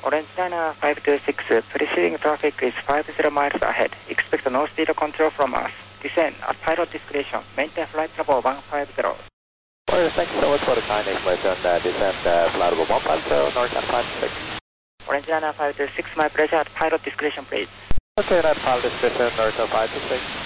Orange China 526, preceding traffic is 50 miles ahead. Expect no speed control from us. Descend at pilot discretion. Maintain flight level 150. Well, thanks so much for the kind information. Descend flight level 150, North and 56. Orange China 526, my pleasure at pilot discretion, please. Okay, at pilot discretion, North and 56.